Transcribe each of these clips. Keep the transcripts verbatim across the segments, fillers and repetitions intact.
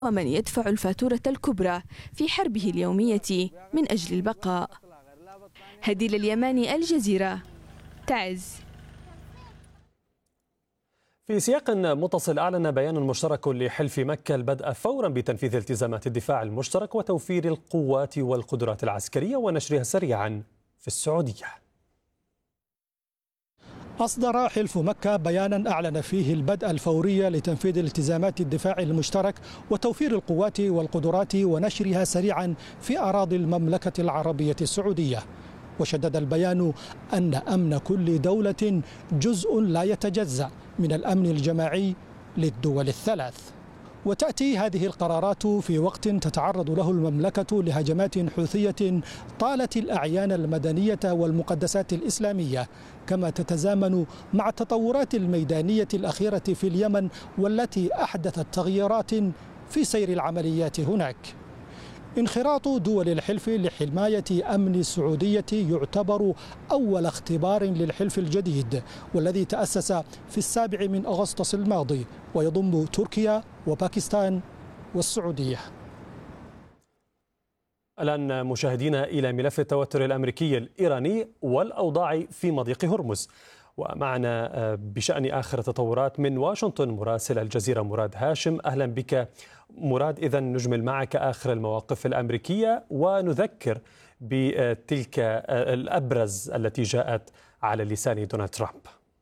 ومن يدفع الفاتورة الكبرى في حربه اليومية من أجل البقاء. هديل اليماني، الجزيرة، تعز. في سياق متصل، أعلن بيان مشترك لحلف مكة البدء فورا بتنفيذ التزامات الدفاع المشترك وتوفير القوات والقدرات العسكرية ونشرها سريعا في السعودية. أصدر حلف مكة بيانا أعلن فيه البدء الفوري لتنفيذ التزامات الدفاع المشترك وتوفير القوات والقدرات ونشرها سريعا في أراضي المملكة العربية السعودية. وشدد البيان أن أمن كل دولة جزء لا يتجزأ من الأمن الجماعي للدول الثلاث. وتأتي هذه القرارات في وقت تتعرض له المملكة لهجمات حوثية طالت الأعيان المدنية والمقدسات الإسلامية، كما تتزامن مع التطورات الميدانية الأخيرة في اليمن والتي أحدثت تغييرات في سير العمليات هناك. انخراط دول الحلف لحماية أمن السعودية يعتبر أول اختبار للحلف الجديد والذي تأسس في السابع من أغسطس الماضي ويضم تركيا وباكستان والسعودية. الآن مشاهدينا إلى ملف التوتر الأمريكي الإيراني والأوضاع في مضيق هرمز، ومعنا بشأن آخر التطورات من واشنطن مراسل الجزيرة مراد هاشم. أهلا بك مراد. إذا نجمل معك آخر المواقف الأمريكية ونذكر بتلك الأبرز التي جاءت على لسان دونالد ترامب.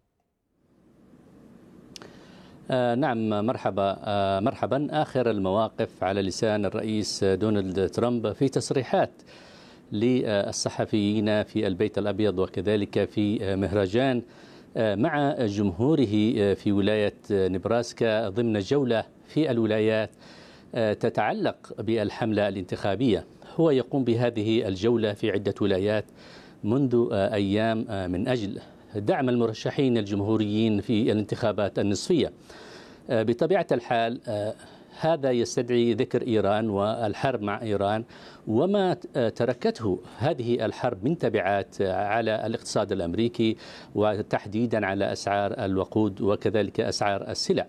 آه نعم، مرحبا آه مرحبا. آخر المواقف على لسان الرئيس دونالد ترامب في تصريحات للصحفيين في البيت الأبيض وكذلك في مهرجان مع جمهوره في ولاية نبراسكا ضمن جولة في الولايات تتعلق بالحملة الانتخابية. هو يقوم بهذه الجولة في عدة ولايات منذ أيام من أجل دعم المرشحين الجمهوريين في الانتخابات النصفية. بطبيعة الحال هذا يستدعي ذكر إيران والحرب مع إيران وما تركته هذه الحرب من تبعات على الاقتصاد الأمريكي وتحديدا على أسعار الوقود وكذلك أسعار السلع.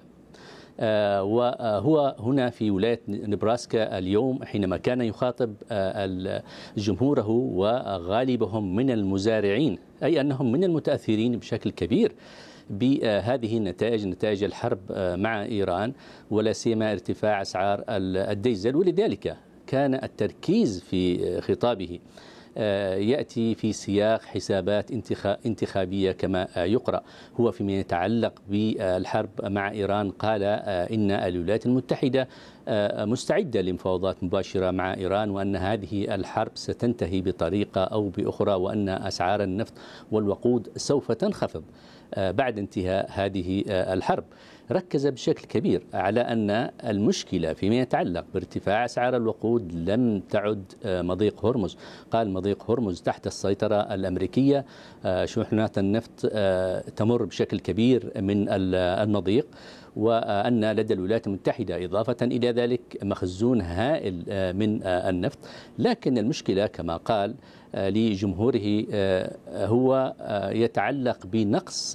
وهو هنا في ولاية نبراسكا اليوم حينما كان يخاطب جمهوره وغالبهم من المزارعين، أي أنهم من المتأثرين بشكل كبير بهذه النتائج، نتائج الحرب مع إيران ولا سيما ارتفاع أسعار الديزل. ولذلك كان التركيز في خطابه يأتي في سياق حسابات انتخابية كما يقرأ. هو فيما يتعلق بالحرب مع إيران قال إن الولايات المتحدة مستعدة لمفاوضات مباشرة مع إيران وأن هذه الحرب ستنتهي بطريقة أو بأخرى وأن أسعار النفط والوقود سوف تنخفض بعد انتهاء هذه الحرب. ركز بشكل كبير على أن المشكلة فيما يتعلق بارتفاع أسعار الوقود لم تعد مضيق هرمز. قال مضيق هرمز تحت السيطرة الأمريكية، شحنات النفط تمر بشكل كبير من المضيق، وأن لدى الولايات المتحدة إضافة إلى ذلك مخزون هائل من النفط. لكن المشكلة كما قال لجمهوره هو يتعلق بنقص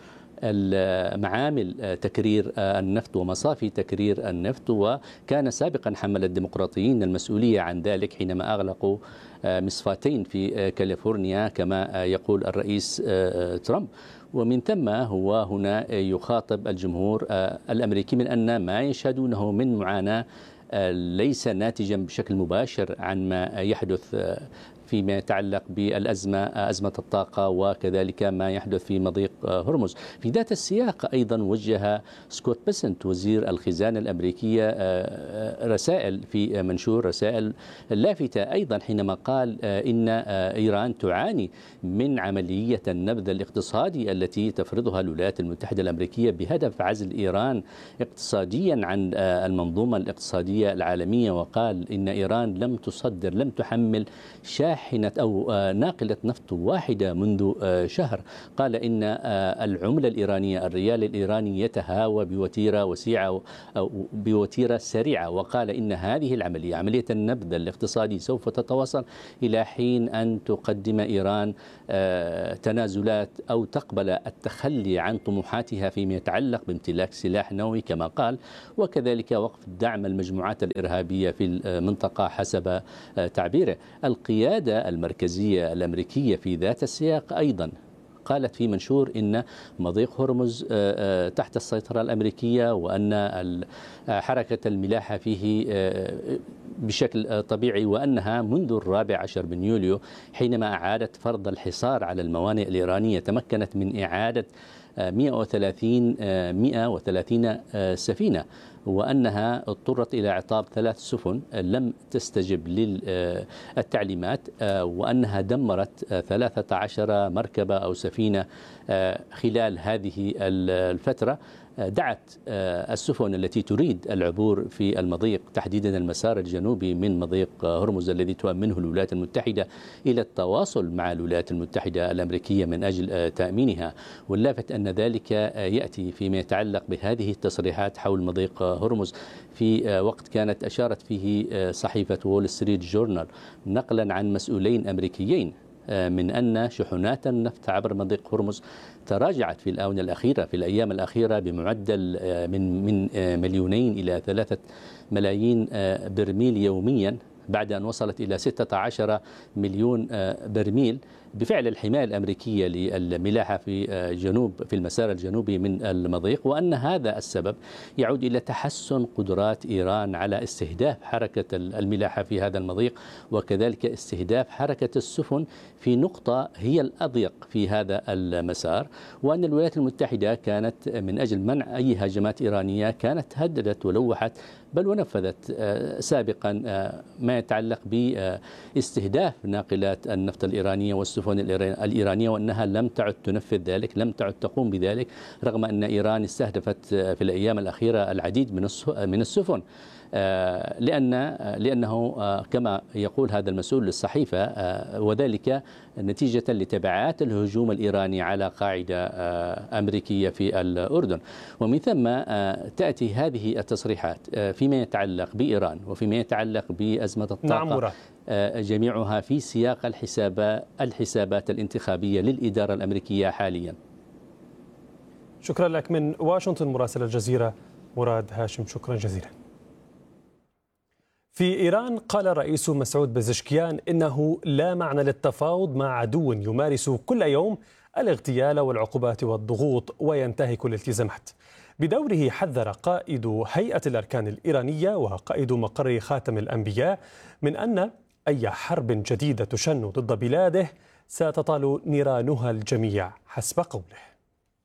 معامل تكرير النفط ومصافي تكرير النفط، وكان سابقا حمل الديمقراطيين المسؤولية عن ذلك حينما أغلقوا مصفاتين في كاليفورنيا كما يقول الرئيس ترامب. ومن ثم هو هنا يخاطب الجمهور الأمريكي من أن ما يشهدونه من معاناة ليس ناتجا بشكل مباشر عن ما يحدث فيما يتعلق بالأزمة أزمة الطاقة وكذلك ما يحدث في مضيق هرمز. في ذات السياق أيضا وجه سكوت بيسنت وزير الخزانة الأمريكية رسائل في منشور، رسائل لافتة أيضا حينما قال إن إيران تعاني من عملية النبذ الاقتصادي التي تفرضها الولايات المتحدة الأمريكية بهدف عزل إيران اقتصاديا عن المنظومة الاقتصادية العالمية. وقال إن إيران لم تصدر لم تحمل شاحنة شاحنة أو ناقلة نفط واحدة منذ شهر. قال إن العملة الإيرانية الريال الإيراني يتهاوى بوتيرة وسيعة بوتيرة سريعة، وقال إن هذه العملية عملية النبذ الاقتصادي سوف تتواصل إلى حين أن تقدم إيران تنازلات أو تقبل التخلي عن طموحاتها فيما يتعلق بامتلاك سلاح نووي كما قال، وكذلك وقف دعم المجموعات الإرهابية في المنطقة حسب تعبيره. القيادة المركزية الأمريكية في ذات السياق أيضا قالت في منشور إن مضيق هرمز تحت السيطرة الأمريكية، وأن حركة الملاحة فيه بشكل طبيعي، وأنها منذ الرابع عشر من يوليو حينما أعادت فرض الحصار على الموانئ الإيرانية تمكنت من إعادة مئة وثلاثين سفينة، وأنها اضطرت إلى إعطاب ثلاث سفن لم تستجب للتعليمات، وأنها دمرت ثلاثة عشر مركبة أو سفينة خلال هذه الفترة. دعت السفن التي تريد العبور في المضيق تحديدا المسار الجنوبي من مضيق هرمز الذي تؤمنه الولايات المتحدة إلى التواصل مع الولايات المتحدة الأمريكية من أجل تأمينها. واللافت أن ذلك يأتي فيما يتعلق بهذه التصريحات حول مضيق هرمز في وقت كانت أشارت فيه صحيفة وول ستريت جورنال نقلا عن مسؤولين أمريكيين من أن شحنات النفط عبر مضيق هرمز تراجعت في الآونة الأخيرة في الأيام الأخيرة بمعدل من من مليونين إلى ثلاثة ملايين برميل يوميا، بعد أن وصلت إلى ستة عشر مليون برميل بفعل الحماية الأمريكية للملاحة في جنوب في المسار الجنوبي من المضيق، وأن هذا السبب يعود إلى تحسن قدرات إيران على استهداف حركة الملاحة في هذا المضيق، وكذلك استهداف حركة السفن في نقطة هي الأضيق في هذا المسار، وأن الولايات المتحدة كانت من أجل منع أي هجمات إيرانية كانت هددت ولوحت بل ونفذت سابقا ما يتعلق باستهداف ناقلات النفط الإيرانية والسفن الإيرانية، وأنها لم تعد تنفذ ذلك، لم تعد تقوم بذلك، رغم أن إيران استهدفت في الأيام الأخيرة العديد من السفن، لأن لأنه كما يقول هذا المسؤول للصحيفة وذلك نتيجة لتبعات الهجوم الإيراني على قاعدة أمريكية في الأردن. ومن ثم تأتي هذه التصريحات فيما يتعلق بإيران وفيما يتعلق بأزمة الطاقة، نعم، جميعها في سياق الحساب الحسابات الانتخابية للإدارة الأمريكية حاليا. شكرا لك من واشنطن مراسل الجزيرة مراد هاشم، شكرا جزيلا. في إيران قال الرئيس مسعود بزشكيان إنه لا معنى للتفاوض مع عدو يمارس كل يوم الاغتيال والعقوبات والضغوط وينتهك الالتزامات. بدوره حذر قائد هيئة الأركان الإيرانية وقائد مقر خاتم الأنبياء من أن أي حرب جديدة تشن ضد بلاده ستطال نيرانها الجميع حسب قوله.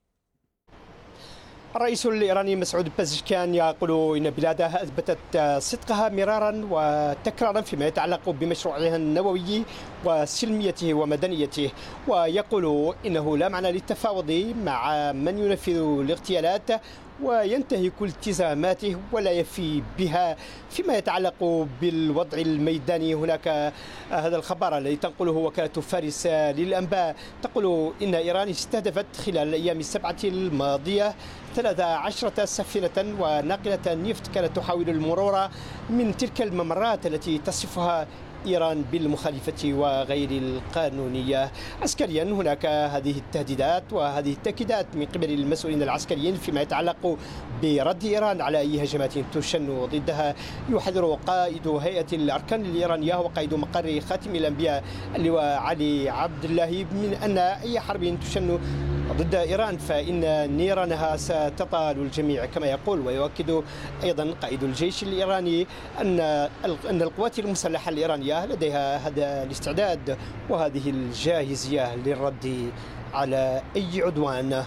الرئيس الإيراني مسعود بزشكيان يقول إن بلاده أثبتت صدقها مرارا وتكرارا فيما يتعلق بمشروعها النووي وسلميته ومدنيته، ويقول إنه لا معنى للتفاوض مع من ينفذ الاغتيالات وينتهك التزاماته ولا يفي بها. فيما يتعلق بالوضع الميداني هناك هذا الخبر الذي تنقله وكالة فارس للأنباء تقول إن إيران استهدفت خلال الأيام السبعة الماضية ثلاث عشرة سفينة وناقلة نفط كانت تحاول المرور من تلك الممرات التي تصفها إيران بالمخالفة وغير القانونية. عسكريا هناك هذه التهديدات وهذه التأكيدات من قبل المسؤولين العسكريين فيما يتعلق برد إيران على أي هجمات تشن ضدها. يحذر قائد هيئة الأركان الإيرانية وقائد مقر خاتم الأنبياء اللواء علي عبد الله من أن أي حرب تشن ضد إيران فإن نيرانها ستطال الجميع كما يقول. ويؤكد أيضا قائد الجيش الإيراني أن أن القوات المسلحة الإيرانية لديها هذا الاستعداد وهذه الجاهزية للرد على أي عدوان.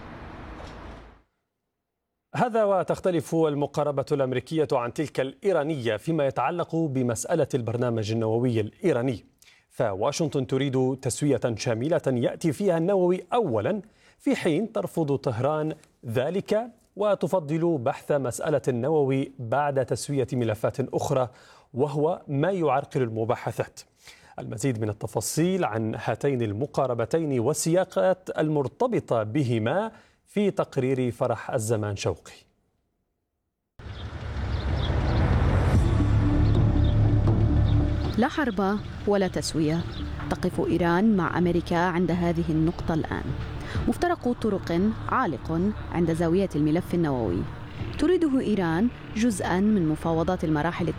هذا وتختلف المقاربة الأمريكية عن تلك الإيرانية فيما يتعلق بمسألة البرنامج النووي الإيراني، فواشنطن تريد تسوية شاملة يأتي فيها النووي أولا، في حين ترفض طهران ذلك وتفضل بحث مسألة النووي بعد تسوية ملفات أخرى وهو ما يعرقل المباحثات. المزيد من التفاصيل عن هاتين المقاربتين والسياقات المرتبطة بهما في تقرير فرح الزمان شوقي. لا حرب ولا تسوية، تقف إيران مع أمريكا عند هذه النقطة الآن. مفترق طرق عالق عند زاوية الملف النووي. تريده إيران جزءاً من مفاوضات المراحل